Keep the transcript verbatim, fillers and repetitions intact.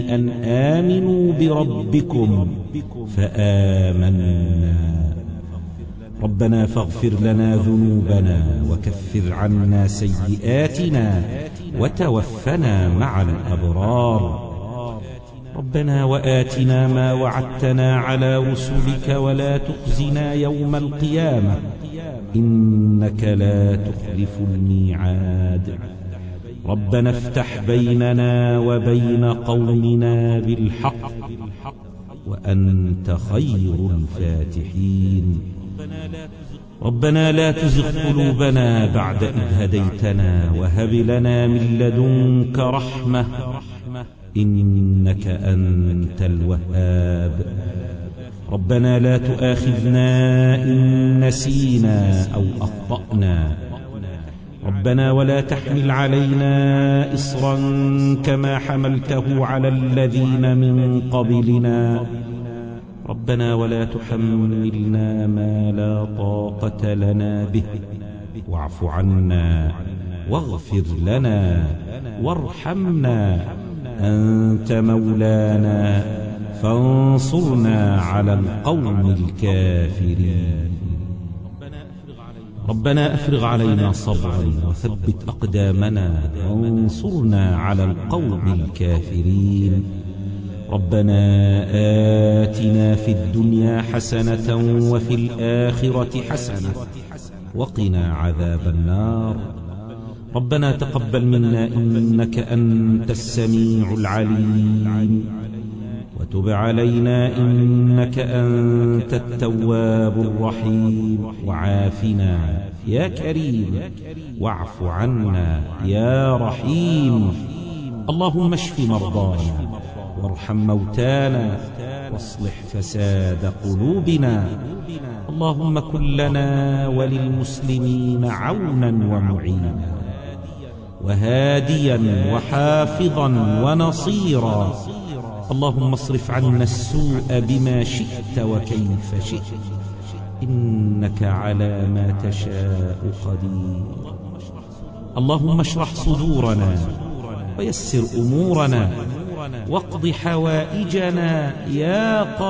أن آمنوا بربكم فآمنا. ربنا فاغفر لنا ذنوبنا وكفر عنا سيئاتنا وتوفنا مع الأبرار. ربنا وآتنا ما وعدتنا على رسلك ولا تخزنا يوم القيامة إنك لا تخلف الميعاد. ربنا افتح بيننا وبين قومنا بالحق وأنت خير الفاتحين. ربنا لا تزغ قلوبنا بعد إذ هديتنا وهب لنا من لدنك رحمة إنك أنت الوهاب. ربنا لا تؤاخذنا إن نسينا أو أخطأنا. ربنا ولا تحمل علينا إصرا كما حملته على الذين من قبلنا. ربنا ولا تحملنا ما لا طاقة لنا به واعف عنا واغفر لنا وارحمنا أنت مولانا فانصرنا على القوم الكافرين. ربنا أفرغ علينا صبرا وثبت أقدامنا وانصرنا على القوم الكافرين. ربنا آتنا في الدنيا حسنة وفي الآخرة حسنة وقنا عذاب النار. ربنا تقبل منا إنك أنت السميع العليم وتب علينا إنك أنت التواب الرحيم. وعافنا يا كريم واعف عنا يا رحيم. اللهم اشف مرضانا وارحم موتانا واصلح فساد قلوبنا. اللهم كن لنا وللمسلمين عونا ومعينا وهاديا وحافظا ونصيرا. اللهم اصرف عنا السوء بما شئت وكيف شئت إنك على ما تشاء قدير. اللهم اشرح صدورنا ويسر أمورنا واقض حوائجنا يا قادر